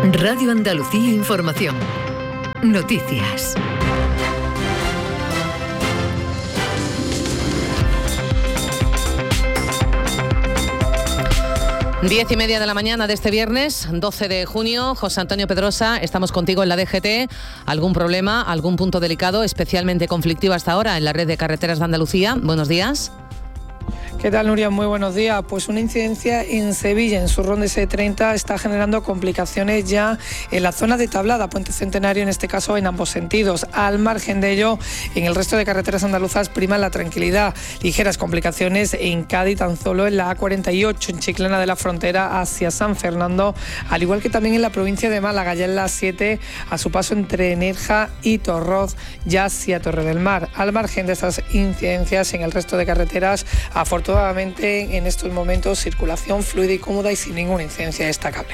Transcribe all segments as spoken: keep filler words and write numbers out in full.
Radio Andalucía Información. Noticias. Diez y media de la mañana de este viernes, doce de junio. José Antonio Pedrosa, estamos contigo en la D G T. ¿Algún problema, algún punto delicado, especialmente conflictivo hasta ahora en la red de carreteras de Andalucía? Buenos días. ¿Qué tal, Nuria? Muy buenos días. Pues una incidencia en Sevilla, en su ronda ese treinta, está generando complicaciones ya en la zona de Tablada, Puente Centenario, en este caso en ambos sentidos. Al margen de ello, en el resto de carreteras andaluzas prima la tranquilidad. Ligeras complicaciones en Cádiz, tan solo en la A cuarenta y ocho, en Chiclana de la Frontera hacia San Fernando, al igual que también en la provincia de Málaga, ya en la siete, a su paso entre Nerja y Torroz, ya hacia Torre del Mar. Al margen de estas incidencias en el resto de carreteras, afortunadamente, Afortunadamente, en estos momentos, circulación fluida y cómoda y sin ninguna incidencia destacable.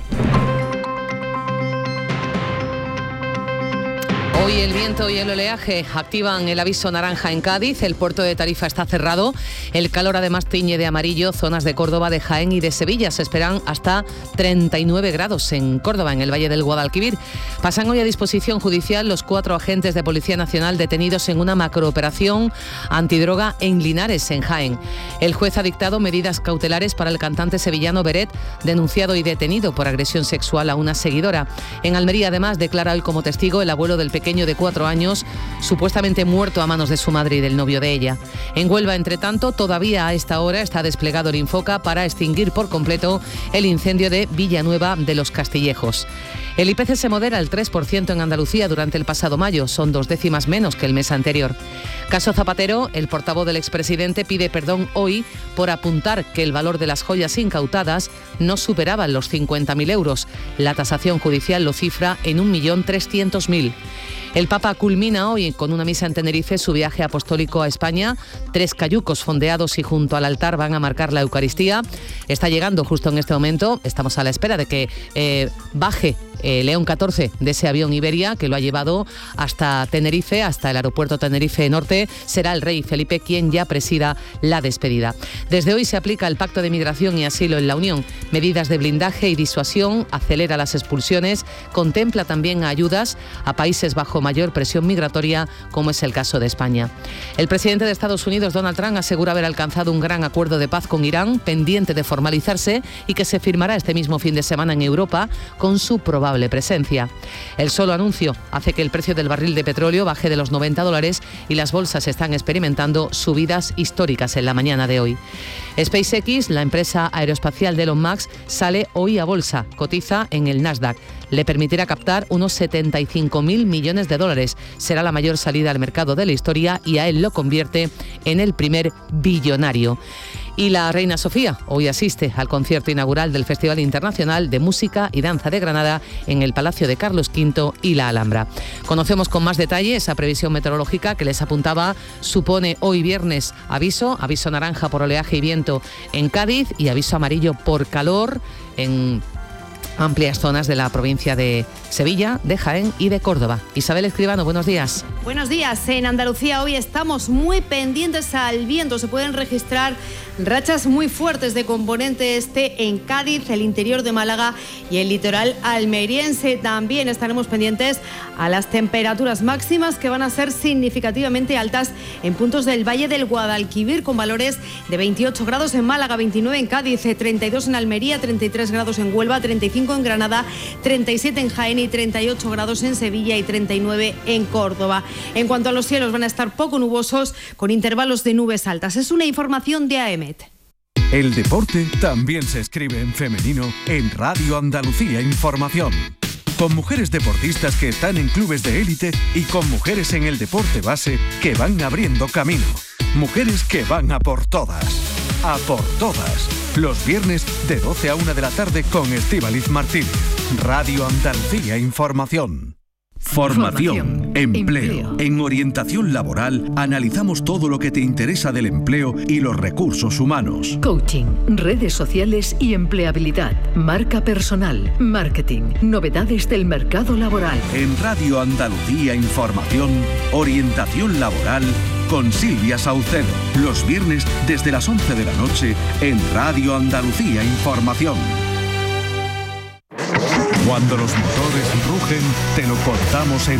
Hoy el viento y el oleaje activan el aviso naranja en Cádiz, el puerto de Tarifa está cerrado, el calor además tiñe de amarillo zonas de Córdoba, de Jaén y de Sevilla. Se esperan hasta treinta y nueve grados en Córdoba, en el Valle del Guadalquivir. Pasan hoy a disposición judicial los cuatro agentes de Policía Nacional detenidos en una macrooperación antidroga en Linares, en Jaén. El juez ha dictado medidas cautelares para el cantante sevillano Beret, denunciado y detenido por agresión sexual a una seguidora. En Almería, además, declara hoy como testigo el abuelo del pequeño de cuatro años, supuestamente muerto a manos de su madre y del novio de ella. En Huelva, entre tanto, todavía a esta hora está desplegado el Infoca para extinguir por completo el incendio de Villanueva de los Castillejos. El I P C se modera al tres por ciento en Andalucía durante el pasado mayo, son dos décimas menos que el mes anterior. Caso Zapatero, el portavoz del expresidente pide perdón hoy por apuntar que el valor de las joyas incautadas no superaba los cincuenta mil euros. La tasación judicial lo cifra en un millón trescientos mil. El Papa culmina hoy con una misa en Tenerife su viaje apostólico a España. Tres cayucos fondeados y junto al altar van a marcar la Eucaristía. Está llegando justo en este momento, estamos a la espera de que eh, baje Eh, León catorce de ese avión Iberia que lo ha llevado hasta Tenerife, hasta el aeropuerto Tenerife Norte. Será el rey Felipe quien ya presida la despedida. Desde hoy se aplica el Pacto de Migración y Asilo en la Unión. Medidas de blindaje y disuasión, acelera las expulsiones, contempla también ayudas a países bajo mayor presión migratoria, como es el caso de España. El presidente de Estados Unidos, Donald Trump, asegura haber alcanzado un gran acuerdo de paz con Irán, pendiente de formalizarse y que se firmará este mismo fin de semana en Europa con su probable presencia. El solo anuncio hace que el precio del barril de petróleo baje de los noventa dólares y las bolsas están experimentando subidas históricas en la mañana de hoy. SpaceX, la empresa aeroespacial de Elon Musk, sale hoy a bolsa, cotiza en el Nasdaq. Le permitirá captar unos setenta y cinco mil millones de dólares. Será la mayor salida al mercado de la historia y a él lo convierte en el primer billonario. Y la reina Sofía hoy asiste al concierto inaugural del Festival Internacional de Música y Danza de Granada en el Palacio de Carlos quinto y la Alhambra. Conocemos con más detalle esa previsión meteorológica que les apuntaba. Supone hoy viernes aviso, aviso naranja por oleaje y viento en Cádiz y aviso amarillo por calor en amplias zonas de la provincia de Sevilla, de Jaén y de Córdoba. Isabel Escribano, buenos días. Buenos días. En Andalucía hoy estamos muy pendientes al viento. Se pueden registrar rachas muy fuertes de componente este en Cádiz, el interior de Málaga y el litoral almeriense. También estaremos pendientes a las temperaturas máximas que van a ser significativamente altas en puntos del Valle del Guadalquivir, con valores de veintiocho grados en Málaga, veintinueve en Cádiz, treinta y dos en Almería, treinta y tres grados en Huelva, treinta y cinco en Granada, treinta y siete en Jaén y treinta y ocho grados en Sevilla y treinta y nueve en Córdoba. En cuanto a los cielos, van a estar poco nubosos con intervalos de nubes altas. Es una información de A E M E T. El deporte también se escribe en femenino en Radio Andalucía Información. Con mujeres deportistas que están en clubes de élite y con mujeres en el deporte base que van abriendo camino. Mujeres que van a por todas. A por todas. Los viernes de doce a una de la tarde con Estíbaliz Martínez. Radio Andalucía Información. Formación, empleo. empleo. En orientación laboral analizamos todo lo que te interesa del empleo y los recursos humanos. Coaching, redes sociales y empleabilidad. Marca personal, marketing, novedades del mercado laboral. En Radio Andalucía Información, orientación laboral con Silvia Saucedo. Los viernes desde las once de la noche en Radio Andalucía Información. Cuando los motores rugen, te lo contamos en